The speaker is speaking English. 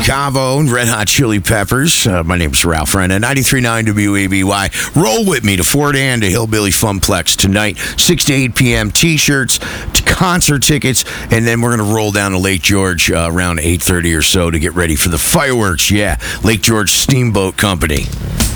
Cavo and Red Hot Chili Peppers. My name's Ralph Renna, 93.9 WABY. Roll with me to Fort Ann to Hillbilly Funplex tonight, 6 to 8 p.m. T-shirts, concert tickets, and then we're going to roll down to Lake George around 8:30 or so to get ready for the fireworks. Yeah, Lake George Steamboat Company.